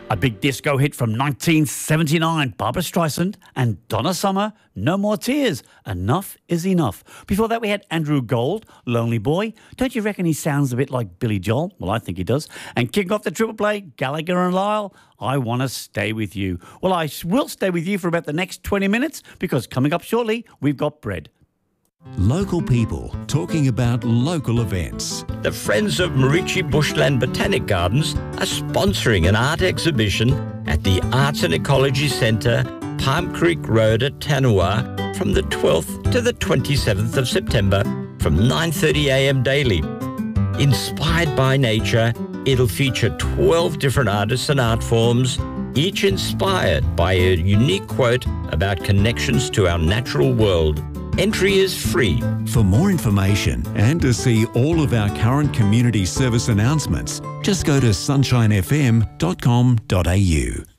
A big disco hit from 1979, Barbra Streisand and Donna Summer, No More Tears, Enough is Enough. Before that, we had Andrew Gold, Lonely Boy. Don't you reckon he sounds a bit like Billy Joel? Well, I think he does. And kicking off the triple play, Gallagher and Lyle, I Want to Stay With You. Well, I will stay with you for about the next 20 minutes because coming up shortly, we've got bread. Local people talking about local events. The Friends of Marichi Bushland Botanic Gardens are sponsoring an art exhibition at the Arts and Ecology Centre, Palm Creek Road at Tanua from the 12th to the 27th of September from 9:30am daily. Inspired by nature, it'll feature 12 different artists and art forms, each inspired by a unique quote about connections to our natural world. Entry is free. For more information and to see all of our current community service announcements, just go to sunshinefm.com.au.